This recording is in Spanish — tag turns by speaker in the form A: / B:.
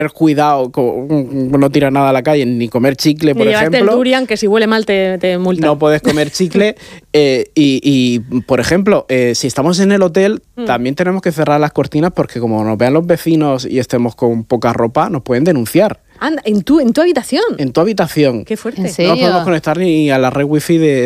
A: cuidado con no tirar nada a la calle, ni comer chicle, por ejemplo.
B: El durian, que si huele mal te multan.
A: No puedes comer chicle. Y, por ejemplo, si estamos en el hotel, también tenemos que cerrar las cortinas porque como nos vean los vecinos y estemos con poca ropa, nos pueden denunciar.
B: Anda, ¿en tu habitación?
A: En tu habitación.
B: Qué fuerte.
C: ¿En serio?
A: No podemos conectar ni a la red wifi de